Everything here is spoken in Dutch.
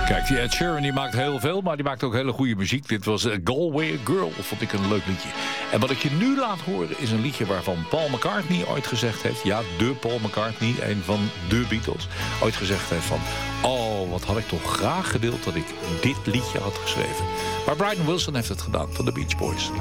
Kijk, die Ed Sheeran die maakt heel veel, maar die maakt ook hele goede muziek. Dit was Galway Girl, vond ik een leuk liedje. En wat ik je nu laat horen is een liedje waarvan Paul McCartney ooit gezegd heeft... ja, de Paul McCartney, een van de Beatles... ooit gezegd heeft van... oh, wat had ik toch graag gewild dat ik dit liedje had geschreven. Maar Brian Wilson heeft het gedaan van de Beach Boys.